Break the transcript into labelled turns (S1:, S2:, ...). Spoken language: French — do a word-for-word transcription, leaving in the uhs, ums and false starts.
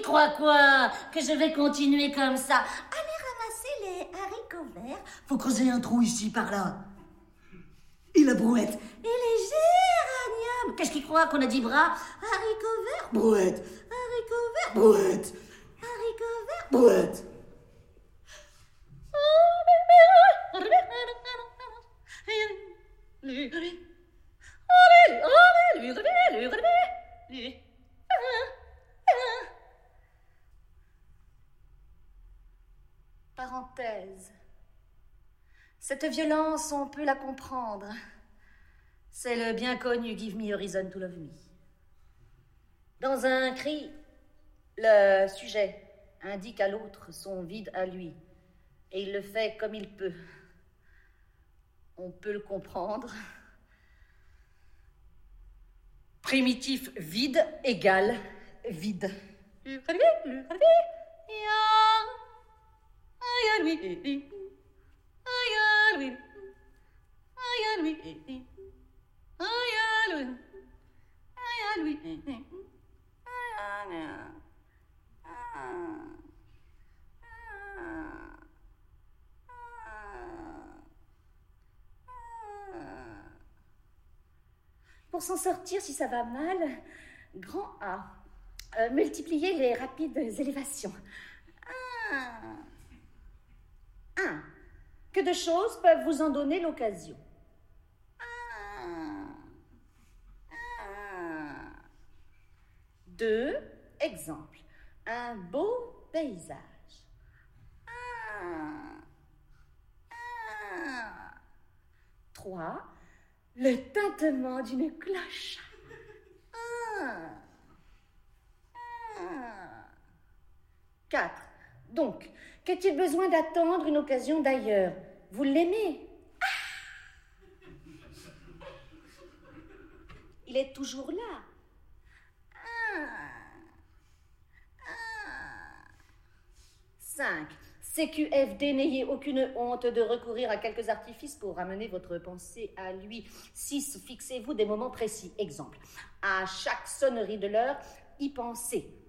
S1: crois quoi? Que je vais continuer comme ça? Allez ramasser les haricots verts.
S2: Faut creuser un trou ici, par là. Et la brouette?
S1: Et les géraniums. Qu'est-ce qu'il croit qu'on a dit bras? Haricots verts.
S2: Brouette.
S1: Haricots verts.
S2: Brouette.
S1: Haricots verts.
S2: Brouette.
S3: Parenthèse. Cette violence, on peut la comprendre. C'est le bien connu Give me a reason to love me. Dans un cri, le sujet indique à l'autre son vide à lui, et il le fait comme il peut. On peut le comprendre. Primitif vide égale vide. Pour s'en sortir, si ça va mal, grand A. Euh, multipliez les rapides élévations. Un. Un. Que de choses peuvent vous en donner l'occasion. Un. Un. Deux. Exemple. Un beau paysage. Un. Un. Trois. Le tintement d'une cloche. Un. Un. Quatre. Donc, qu'a-t-il besoin d'attendre une occasion d'ailleurs? Vous l'aimez? Ah! Il est toujours là. Un. Un. Cinq. C Q F D, n'ayez aucune honte de recourir à quelques artifices pour ramener votre pensée à lui. Six. Fixez-vous des moments précis. Exemple. À chaque sonnerie de l'heure, y pensez.